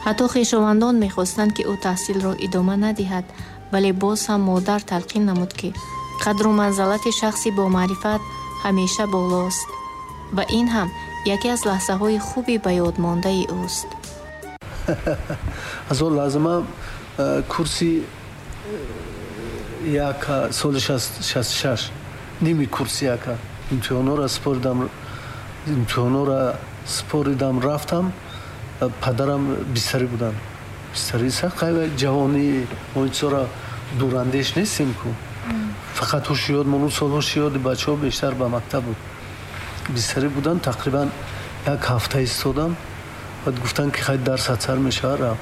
ҳатто хешовандон мехостанд ки ӯ таҳсилро идома надиҳад, вале боз ҳам модар талқин намуд ки қадру манзалати шахси бо маърифат ҳамеша болост ва ин ҳам яке аз лаҳзаҳои хуби ба ёдмондаи ӯст. аз он лаҳза курси яка соли 66 ними курси яка имтиҳонро споридам рафтам. падарам бистарӣ буданд. бистарӣ сақай ҷавони монисора дурандеш нестем ку. фақат ҳушёд мону сол ҳушёди бачаҳо бештар ба мактаб буд. бистарӣ буданд. тақрибан як ҳафта истодам. баъд гуфтанд ки хай дарсат сар мешавад рав.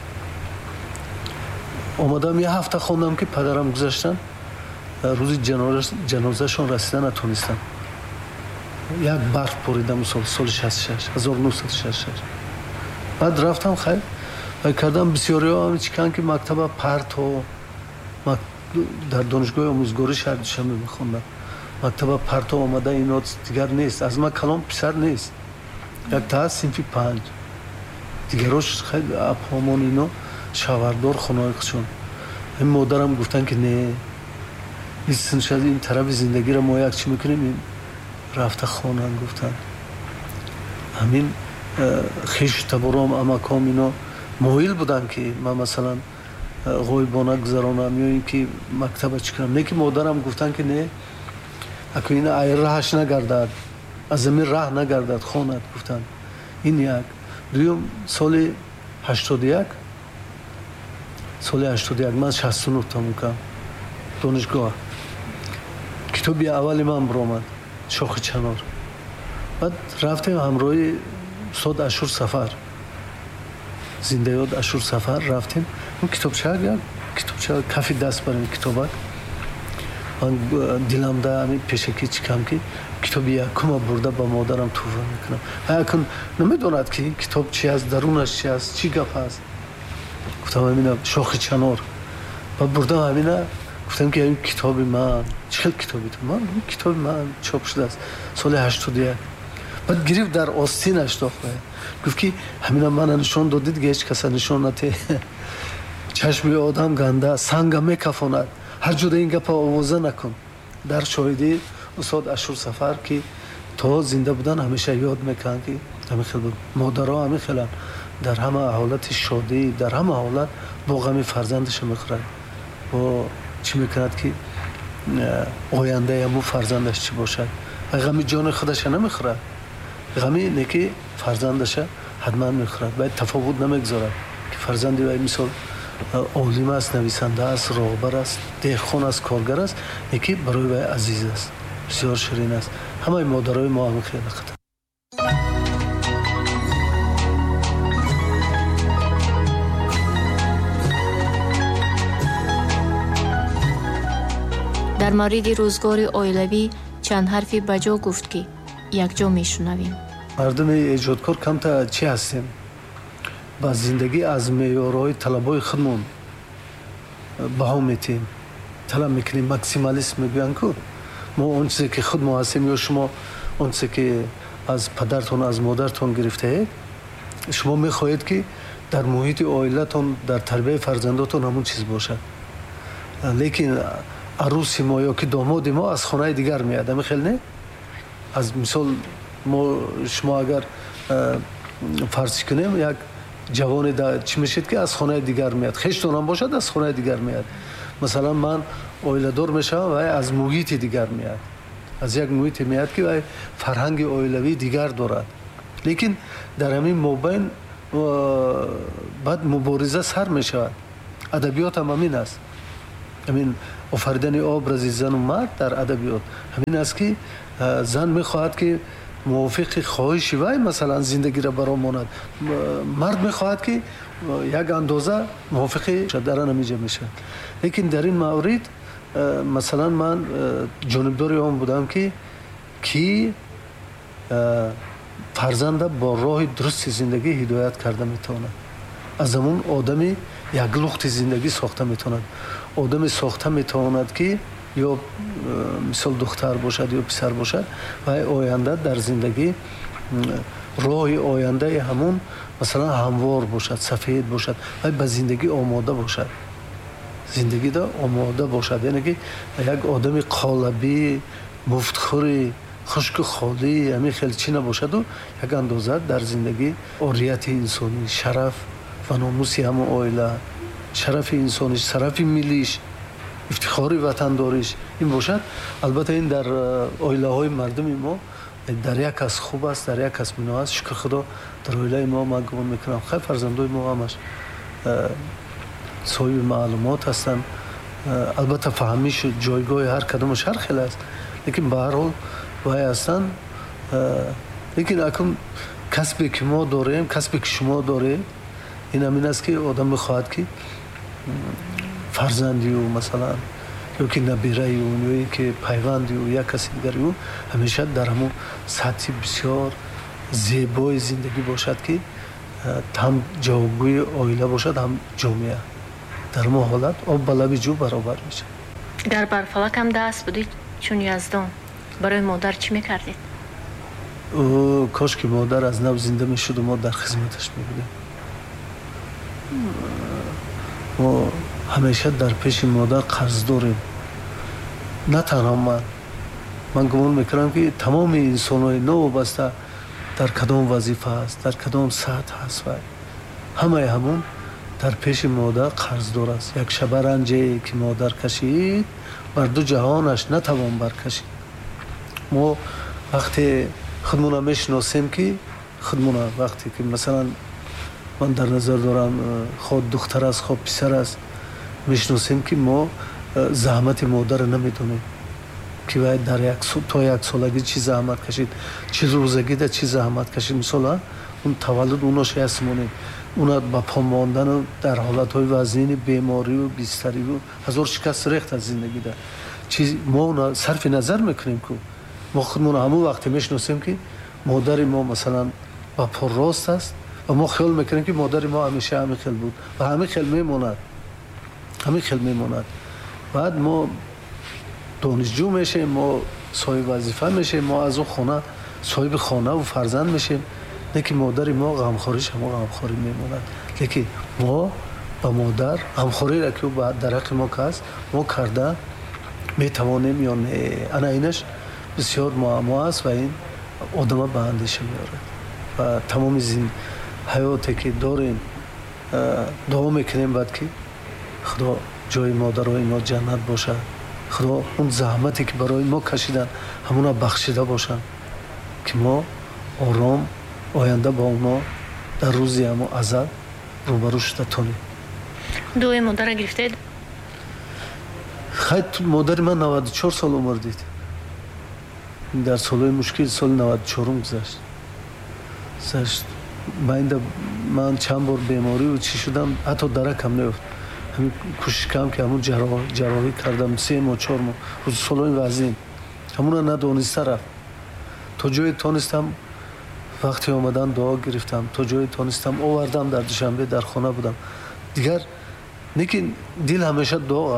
омадам як ҳафта хондам ки падарам гузаштанд. рӯзи ҷанозашон расида натонистам. як барф боридам соли 66 1966. баъд рафтам хай кардам. бисёриҳо ҳам чиканд ки мактаба парто дар донишгоҳи омӯзгорӣ шаҳри душанбе мехондам. мактаба парто омада ино дигар нест. аз ман калон писар нест. як та синфи 5 дигарош хеле апомон ино шавардор хонаи худшон. ин модарам гуфтанд ки не истиншад ин тарафи зиндагиро мо як чӣ мекунем. ин рафта хонанд гуфтанд. ҳамин хешу табором амаком ино моил буданд ки ман масалан ғоибона гузаронам ё ин ки мактаба чӣ кунам. не ки модарам гуфтанд ки не аку ин ай раҳаш нагардад, аз замин раҳ нагардад, хонад гуфтанд. ин як. дуюм соли 81 ман 69 тамом кардам донишгоҳ. китоби аввали ман биромад шохи чанор. баъд рафтем ҳамроҳи устод Ашур Сафар, зиндаёд Ашур Сафар рафтем. китобча кафи даст барем китобак. ман диламда ҳамин пешакӣ чикам ки китоби якума бурда ба модарам тӯҳфа мекунам. якун намедонад ки ин китоб чи аст, дарунаш чи аст, чӣ гап аст. гуфтам ҳамина шохи чанор. ба бурдам ҳамина гуфтам ки ин китоби ман. чӣ хел китоби ту? ман китоби ман чоп шудааст соли 81. баъд гирифт дар остинаш дохт. гуфт ки ҳамина мана нишон додид ки ҳеҷ каса нишон нате. чашми одам ганда санга мекафонад. ҳар ҷода ин гапа овоза накун. дар шоҳидии устод Ашур Сафар ки то зинда будан ҳамеша ёд мекунанд ки ҳамин хел буд. модарҳо ҳамин хеланд. дар ҳама ҳолати шодӣ, дар ҳама ҳолат бо ғами фарзандаша мехӯрад. бо чӣ мекунад ки ояндаи ҳамун фарзандаш чӣ бошад. ғами ҷони худаша намехӯрад. ғами не ки фарзандаша ҳатман мехӯрад. бояд тафовут намегузорад ки фарзанди вай мисол олим аст, нависанда аст, роҳбар аст, деҳқон аст, коргар аст, не ки барои вай азиз аст, бисёр ширин аст. ҳамаи модарои мо ҳамин хеле хата. дар мавриди рӯзгори оилавӣ чанд ҳарфи ба ҷо гуфт ки якҷо мешунавем. мардуми эҷодкор камта чӣ ҳастем? ба зиндагӣ аз меъёрҳои талабҳои худмон баҳо метиҳем. талаб мекунем. максималист мегӯянд ку мо он чизе ки худ мо ҳастем ё шумо он чизе ки аз падартон аз модартон гирифтаед, шумо мехоҳед ки дар муҳити оилатон, дар тарбияи фарзандотон ҳамун чиз бошад. лекин арӯси мо ё ки домоди мо аз хонаи дигар меяд. ҳамин хел не? аз мисол шумо агар фарзӣ кунем як ҷавоне чӣ мешед ки аз хонаи дигар меяд. хештонам бошад аз хонаи дигар меяд. масалан ман оиладор мешавам вай аз муҳити дигар меяд. аз як муҳите меяд ки вай фарҳанги оилавии дигар дорад. лекин дар ҳамин мобайн баъд мубориза сар мешавад. адабиёт ҳам ҳамин аст. ҳамин офаридани образи зану мард дар адабиёт ҳамин аст ки зан мехоҳад ки мувофиқи хоҳиши вай масалан зиндагиро баромонад. мард мехоҳад ки як андоза мувофиқи дар ҳаминҷа мешавад. лекин дар ин маврид масалан ман ҷонибдори он будам ки фарзанда бо роҳи дурусти зиндагӣ ҳидоят карда метавонад. аз ҳамун одами як лухти зиндагӣ сохта метавонад. одаме сохта метавонад ки ё мисол духтар бошад ё писар бошад вай оянда дар зиндагӣ роҳи ояндаи ҳамун масалан ҳамвор бошад, сафед бошад ва ба зиндагӣ омода бошад. Зиндагида омода бошад, яъне ки як одами қолабӣ, муфтхӯри, хушку холӣ, ҳамин хел чӣ набошаду як андоза дар зиндагӣ орияти инсонӣ, шараф ва номуси ҳамон оила, шарафи инсониш, шарафи миллиш, ифтихори ватандориш ин бошад. Албатта ин дар оилаҳои мардуми мо дар як кас хуб аст, дар як кас мино аст. Шукр худо дар оилаи мо ман гумон мекунам хай фарзандои мо ҳамаш соҳиби маълумот ҳастанд. Албатта фаҳмишу ҷойгоҳи ҳар кадомаш ҳар хел аст, лекин ба ҳар ҳол вай ҳастанд. Лекин акун касбе ки мо дорем, касбе ки шумо доред, ин ҳамин аст ки одам мехоҳад ки фарзандию масалан ё ки набираю ё ин ки пайвандию як каси дигарию ҳамеша дар ҳамон сатҳи бисёр зебои зиндагӣ бошад ки ҳам ҷавобгӯи оила бошад, ҳам ҷомеа. Дар мо ҳолат об ба лаби ҷӯ баробар мешавад. гар бар фалакам даст будед чун яздон, барои модар чӣ мекардед? Кошки модар аз нав зинда мешуду, мо дар хизматаш мебудем. мо ҳамеша дар пеши модар қарздорем. На танҳо ман гумон мекунам ки тамоми инсонҳои новобаста дар кадом вазифа аст, дар кадом сатҳ аст, вай ҳамаи ҳамон дар пеши модар қарздор аст. Як шабаранҷее ки модар кашид бар ду ҷаҳонаш натавон баркашид. мо вақте худмона мешиносем ки худмона вақте ки масалан ман дар назар дорам ход духтар аст, ход писар аст, мешиносем ки мо заҳмати модарро намедонем ки вай дар то як солагӣ чӣ заҳмат кашид, чӣ рӯзагида чӣ заҳмат кашид. Мисола он таваллуд унош ясмонем, уна ба по мондану дар ҳолатҳои вазнини беморию бистарию ҳазор шикаст рехт аз зиндагида чиз мо сарфи назар мекунем ку мо худмон ҳамон вақте мешиносем ки модари мо масалан ба по рост аст ва мо хиёл мекунем ки модари мо ҳамеша ҳамин хел буд ва ҳамин хел мемонад, ҳамин хел мемонад. баъд мо донишҷӯ мешем, мо соҳиби вазифа мешем, мо аз он хона соҳиби хонаву фарзанд мешем, лекин модари мо ғамхориш ҳамо ғамхорӣ мемонад. лекин мо ба модар ғамхориро ки дар ҳаққи мо каст мо карда метавонем ё не. ана инаш бисёр муаммо аст ва ин одама ба андеша меорад. ва тамоми ҳаёте ки дорем дуо мекунем баъд ки худо ҷои модарои мо ҷаннат бошад, худо он заҳмате ки барои мо кашиданд ҳамона бахшида бошанд ки мо ором оянда ба оно дар рӯзи ҳамо азал рӯбарӯ шуда тонем. дуои модарро гирифтед? хай модари ман 94 сол умр дид. дар солҳои мушкил соли 94 гузашт. байнда ман чанд бор беморию чӣ шудам, ҳатто даракам меёфт. ҳамин кӯшиш кардам ки ҳамон ҷарроҳӣ кардам 3 моҳ 4 моҳ солҳои вазин ҳамона надониста рафт. то ҷое тонистам вақти омадан дуо гирифтам, то ҷое тонистам овардам, дар душанбе дар хона будам. дигар лекин дил ҳамеша доғ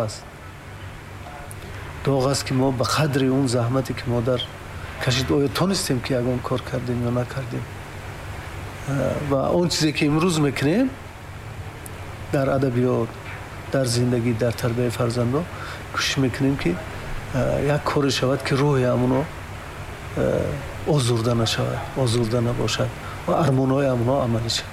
аст ки мо ба қадри он заҳмате ки модар кашид оё тонистем ки ягон кор кардем ё накардем. ва он чизе ки имрӯз мекунем дар адабиёт, дар зиндагӣ, дар тарбияи фарзандо кӯшиш мекунем ки як коре шавад ки рӯҳи ҳамоно озурда нашавад, озурда набошад ва армонҳои ҳамоно амалӣ шавад.